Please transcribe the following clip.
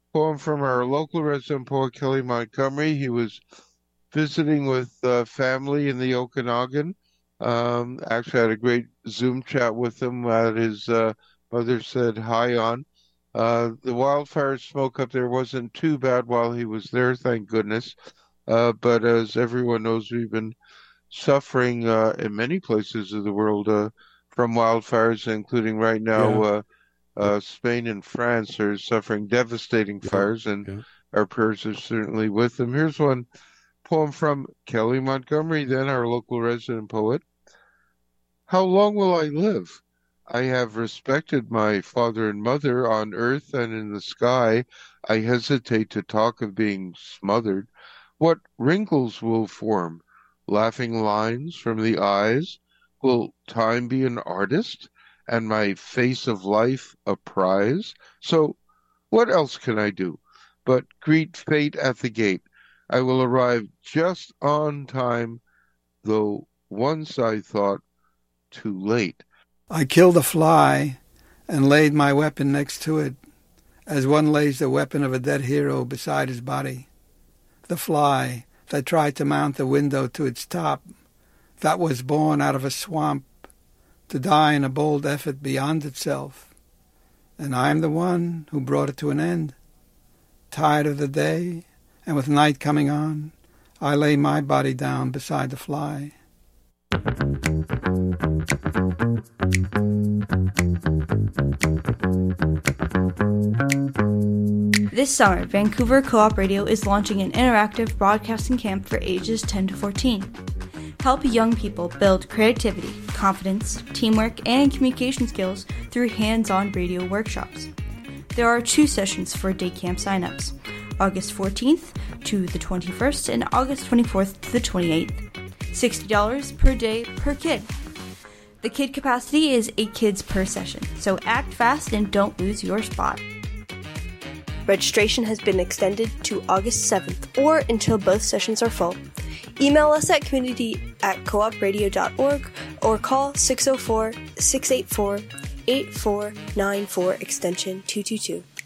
Poem from our local resident poet, Kelly Montgomery. He was visiting with family in the Okanagan. Actually, had a great Zoom chat with him that his mother said hi on. The wildfire smoke up there wasn't too bad while he was there, thank goodness. But as everyone knows, we've been suffering in many places of the world from wildfires, including right now. Yeah, Spain and France are suffering devastating yeah, fires, and yeah. our prayers are certainly with them. Here's one poem from Kelly Montgomery, then our local resident poet. How long will I live? I have respected my father and mother on earth and in the sky. I hesitate to talk of being smothered. What wrinkles will form? Laughing lines from the eyes? Will time be an artist and my face of life a prize? So what else can I do but greet fate at the gate? I will arrive just on time, though once I thought too late. I killed a fly and laid my weapon next to it, as one lays the weapon of a dead hero beside his body. The fly that tried to mount the window to its top, that was born out of a swamp, to die in a bold effort beyond itself. And I am the one who brought it to an end. Tired of the day, and with night coming on, I lay my body down beside the fly. This summer, Vancouver Co-op Radio is launching an interactive broadcasting camp for ages 10 to 14. Help young people build creativity, confidence, teamwork, and communication skills through hands-on radio workshops. There are 2 sessions for day camp signups, August 14th to the 21st and August 24th to the 28th. $60 per day per kid. The kid capacity is 8 kids per session, so act fast and don't lose your spot. Registration has been extended to August 7th or until both sessions are full. Email us at community@coopradio.org or call 604-684-8494 extension 222.